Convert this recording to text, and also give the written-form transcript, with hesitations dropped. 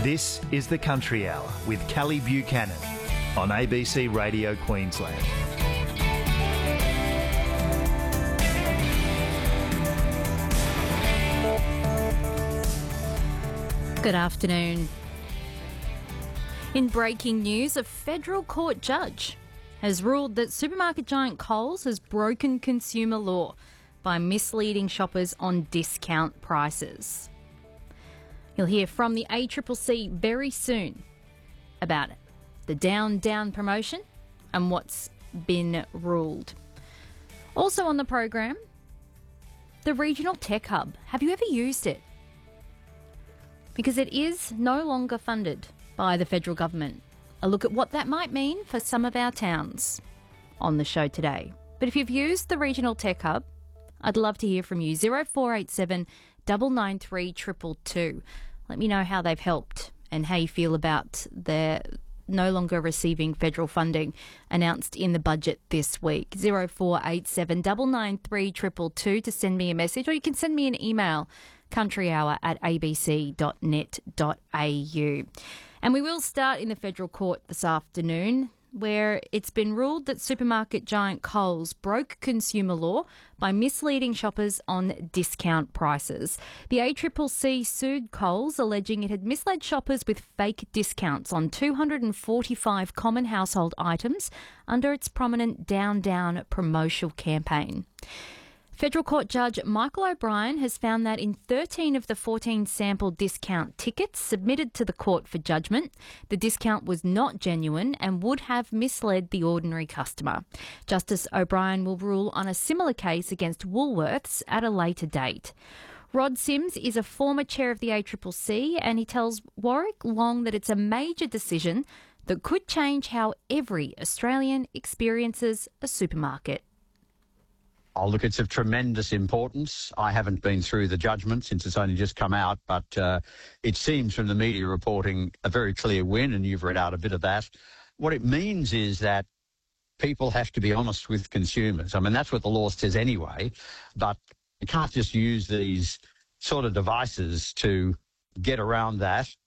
This is the Country Hour with Callie Buchanan on ABC Radio Queensland. Good afternoon. In breaking news, a federal court judge has ruled that supermarket giant Coles has broken consumer law by misleading shoppers on discount prices. You'll hear from the ACCC very soon about it, the Down promotion and what's been ruled. Also on the program, the Regional Tech Hub. Have you ever used it? Because it is no longer funded by the federal government. A look at what that might mean for some of our towns on the show today. But if you've used the Regional Tech Hub, I'd love to hear from you. 0487 993 222. Let me know how they've helped and how you feel about their no longer receiving federal funding announced in the budget this week. 0487 993 222 to send me a message, or you can send me an email, countryhour@abc.net.au. And we will start in the federal court this afternoon, where it's been ruled that supermarket giant Coles broke consumer law by misleading shoppers on discount prices. The ACCC sued Coles, alleging it had misled shoppers with fake discounts on 245 common household items under its prominent Down promotional campaign. Federal Court Judge Michael O'Brien has found that in 13 of the 14 sample discount tickets submitted to the court for judgment, the discount was not genuine and would have misled the ordinary customer. Justice O'Brien will rule on a similar case against Woolworths at a later date. Rod Sims is a former chair of the ACCC, and he tells Warwick Long that it's a major decision that could change how every Australian experiences a supermarket. Oh, look, it's of tremendous importance. I haven't been through the judgment since it's only just come out, but it seems from the media reporting a very clear win, and you've read out a bit of that. What it means is that people have to be honest with consumers. I mean, that's what the law says anyway, but you can't just use these sort of devices to get around that